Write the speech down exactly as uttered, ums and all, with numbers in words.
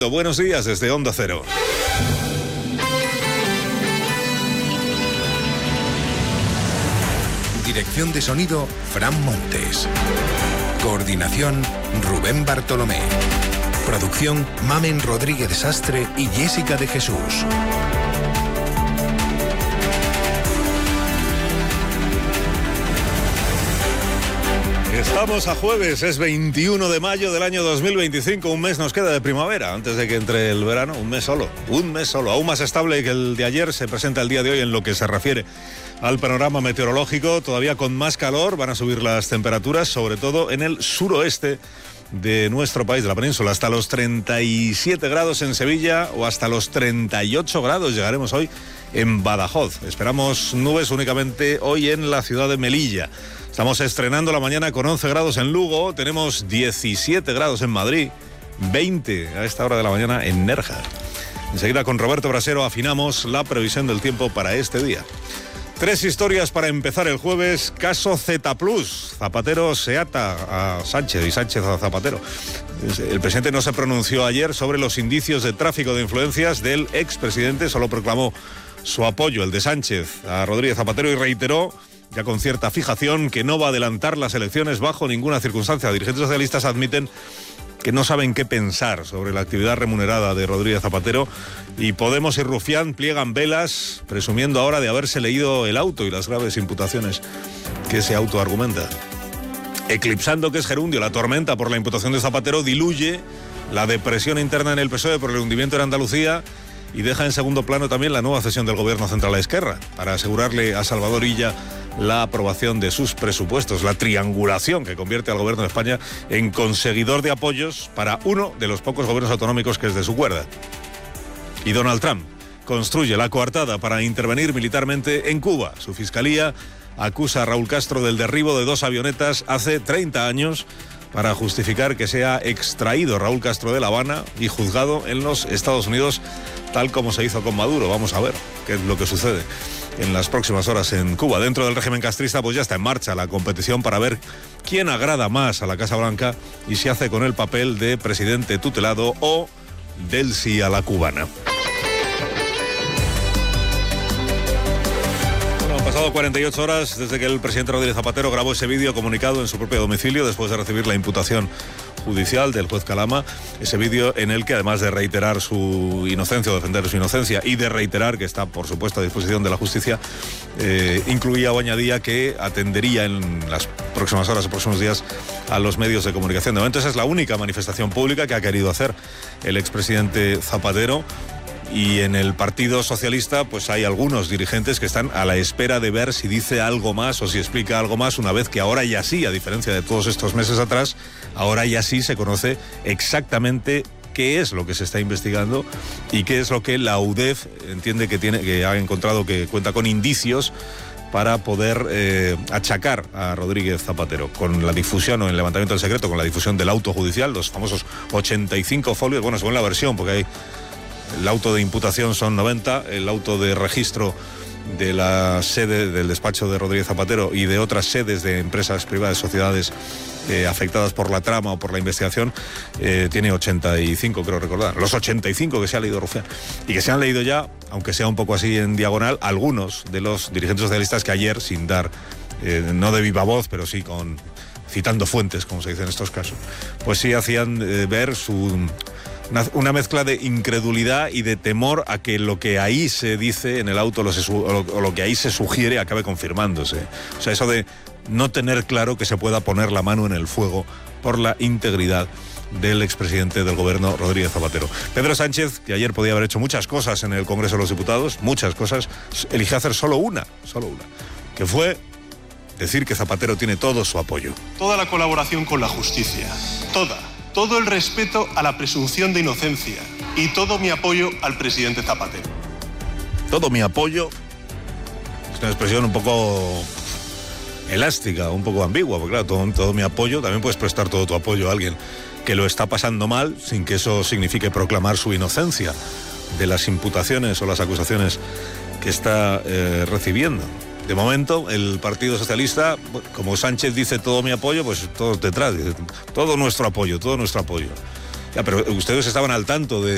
Buenos días desde Onda Cero. Dirección de sonido, Fran Montes. Coordinación, Rubén Bartolomé. Producción, Mamen Rodríguez Sastre y Jessica de Jesús. Estamos a jueves, es veintiuno de mayo del año dos mil veinticinco, un mes nos queda de primavera, antes de que entre el verano, un mes solo, un mes solo, aún más estable que el de ayer, se presenta el día de hoy en lo que se refiere al panorama meteorológico, todavía con más calor, van a subir las temperaturas, sobre todo en el suroeste de nuestro país, de la península, hasta los treinta y siete grados en Sevilla o hasta los treinta y ocho grados llegaremos hoy en Badajoz. Esperamos nubes únicamente hoy en la ciudad de Melilla. Estamos estrenando la mañana con once grados en Lugo, tenemos diecisiete grados en Madrid, veinte a esta hora de la mañana en Nerja. Enseguida con Roberto Brasero afinamos la previsión del tiempo para este día. Tres historias para empezar el jueves. Caso Z plus. Zapatero se ata a Sánchez y Sánchez a Zapatero. El presidente no se pronunció ayer sobre los indicios de tráfico de influencias del expresidente, solo proclamó su apoyo, el de Sánchez, a Rodríguez Zapatero, y reiteró, ya con cierta fijación, que no va a adelantar las elecciones bajo ninguna circunstancia. Dirigentes socialistas admiten que no saben qué pensar sobre la actividad remunerada de Rodríguez Zapatero, y Podemos y Rufián pliegan velas, presumiendo ahora de haberse leído el auto y las graves imputaciones que ese auto argumenta. Eclipsando que es gerundio la tormenta por la imputación de Zapatero, diluye la depresión interna en el P S O E por el hundimiento en Andalucía y deja en segundo plano también la nueva cesión del gobierno central a Esquerra, para asegurarle a Salvador Illa la aprobación de sus presupuestos, la triangulación que convierte al gobierno de España en conseguidor de apoyos para uno de los pocos gobiernos autonómicos que es de su cuerda. Y Donald Trump construye la coartada para intervenir militarmente en Cuba. Su fiscalía acusa a Raúl Castro del derribo de dos avionetas hace treinta años para justificar que sea extraído Raúl Castro de La Habana y juzgado en los Estados Unidos, tal como se hizo con Maduro. Vamos a ver qué es lo que sucede en las próximas horas en Cuba. Dentro del régimen castrista, pues ya está en marcha la competición para ver quién agrada más a la Casa Blanca y se hace con el papel de presidente tutelado o del sí a la cubana. Han pasado cuarenta y ocho horas desde que el presidente Rodríguez Zapatero grabó ese vídeo comunicado en su propio domicilio después de recibir la imputación judicial del juez Calama, ese vídeo en el que, además de reiterar su inocencia o defender su inocencia y de reiterar que está, por supuesto, a disposición de la justicia, eh, incluía o añadía que atendería en las próximas horas o próximos días a los medios de comunicación. De momento esa es la única manifestación pública que ha querido hacer el expresidente Zapatero. Y en el Partido Socialista pues hay algunos dirigentes que están a la espera de ver si dice algo más o si explica algo más, una vez que ahora ya sí, a diferencia de todos estos meses atrás, ahora ya sí se conoce exactamente qué es lo que se está investigando y qué es lo que la U D E F entiende que tiene, que ha encontrado que cuenta con indicios para poder eh, achacar a Rodríguez Zapatero, con la difusión o el levantamiento del secreto, con la difusión del auto judicial, los famosos ochenta y cinco folios, bueno, según la versión, porque hay... El auto de imputación son noventa, el auto de registro de la sede del despacho de Rodríguez Zapatero y de otras sedes de empresas privadas, sociedades eh, afectadas por la trama o por la investigación, eh, tiene ochenta y cinco, creo recordar. Los ochenta y cinco que se ha leído Rufián. Y que se han leído ya, aunque sea un poco así en diagonal, algunos de los dirigentes socialistas que ayer, sin dar, eh, no de viva voz, pero sí con citando fuentes, como se dice en estos casos, pues sí hacían eh, ver su... Una, una mezcla de incredulidad y de temor a que lo que ahí se dice en el auto lo se, o, lo, o lo que ahí se sugiere acabe confirmándose. O sea, eso de no tener claro que se pueda poner la mano en el fuego por la integridad del expresidente del gobierno, Rodríguez Zapatero. Pedro Sánchez, que ayer podía haber hecho muchas cosas en el Congreso de los Diputados, muchas cosas, eligió hacer solo una, solo una, que fue decir que Zapatero tiene todo su apoyo. Toda la colaboración con la justicia, toda. Todo el respeto a la presunción de inocencia y todo mi apoyo al presidente Zapatero. Todo mi apoyo es una expresión un poco elástica, un poco ambigua, porque claro, todo, todo mi apoyo, también puedes prestar todo tu apoyo a alguien que lo está pasando mal sin que eso signifique proclamar su inocencia de las imputaciones o las acusaciones que está eh, recibiendo. De momento, el Partido Socialista, como Sánchez dice todo mi apoyo, pues todos detrás, todo nuestro apoyo, todo nuestro apoyo. Ya, pero ustedes estaban al tanto de